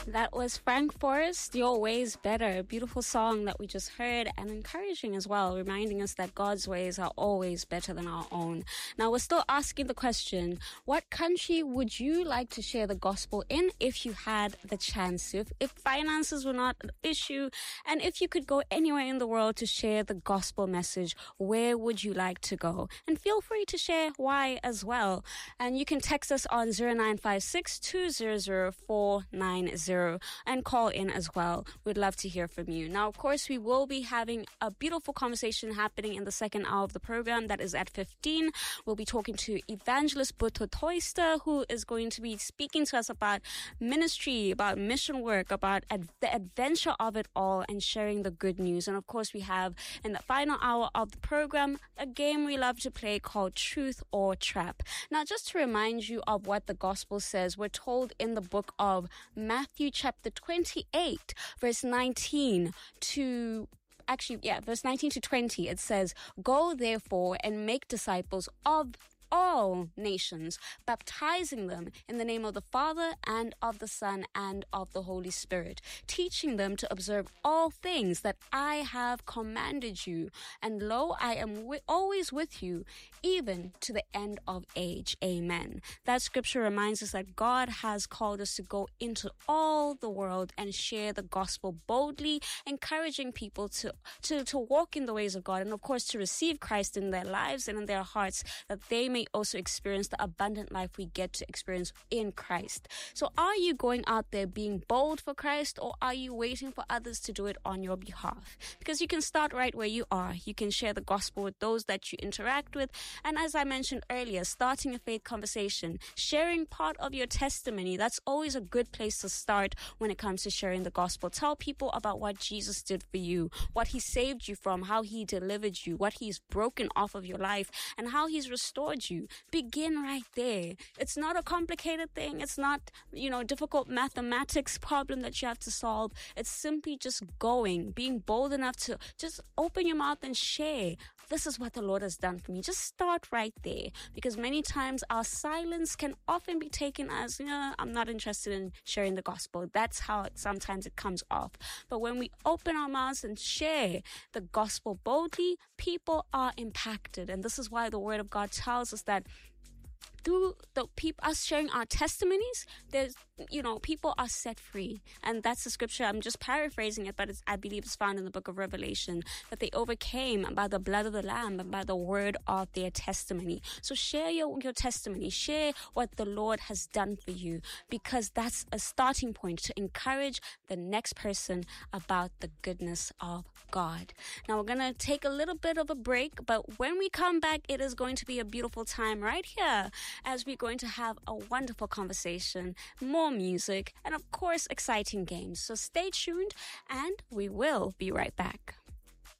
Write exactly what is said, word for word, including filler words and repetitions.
That was Frank Forrest, Your Ways Better. A beautiful song that we just heard, and encouraging as well, reminding us that God's ways are always better than our own. Now, we're still asking the question, what country would you like to share the gospel in if you had the chance to? If, if finances were not an issue, and if you could go anywhere in the world to share the gospel message, where would you like to go? And feel free to share why as well. And you can text us on zero nine five six, two zero zero, four nine zero. And call in as well. We'd love to hear from you. Now, of course, we will be having a beautiful conversation happening in the second hour of the program. That is at fifteen. We'll be talking to Evangelist Butto Toyster, who is going to be speaking to us about ministry, about mission work, about ad- the adventure of it all, and sharing the good news. And of course, we have in the final hour of the program a game we love to play called Truth or Trap. Now, just to remind you of what the gospel says, we're told in the book of Matthew chapter twenty-eight, verse nineteen to actually, yeah, verse nineteen to twenty, it says, "Go therefore and make disciples of all nations, baptizing them in the name of the Father and of the Son and of the Holy Spirit, teaching them to observe all things that I have commanded you. And lo, I am wi- always with you, even to the end of age." Amen. That scripture reminds us that God has called us to go into all the world and share the gospel boldly, encouraging people to, to, to walk in the ways of God, and of course to receive Christ in their lives and in their hearts, that they may also experience the abundant life we get to experience in Christ. So are you going out there being bold for Christ, or are you waiting for others to do it on your behalf? Because you can start right where you are. You can share the gospel with those that you interact with. And as I mentioned earlier, starting a faith conversation, sharing part of your testimony, that's always a good place to start when it comes to sharing the gospel. Tell people about what Jesus did for you, what he saved you from, how he delivered you, what he's broken off of your life, and how he's restored you. Begin right there. It's not a complicated thing. It's not, you know, difficult mathematics problem that you have to solve. It's simply just going, being bold enough to just open your mouth and share. This is what the Lord has done for me. Just start right there, because many times our silence can often be taken as, you know, I'm not interested in sharing the gospel. That's how it, sometimes it comes off. But when we open our mouths and share the gospel boldly, people are impacted. And this is why the word of God tells us that through the people, us sharing our testimonies, there's, you know, people are set free. And that's the scripture. I'm just paraphrasing it, but it's, I believe it's found in the book of Revelation, that they overcame by the blood of the Lamb and by the word of their testimony. So share your, your testimony, share what the Lord has done for you, because that's a starting point to encourage the next person about the goodness of God. Now we're going to take a little bit of a break, but when we come back, it is going to be a beautiful time right here, as we're going to have a wonderful conversation, more music, and of course, exciting games. So stay tuned, and we will be right back.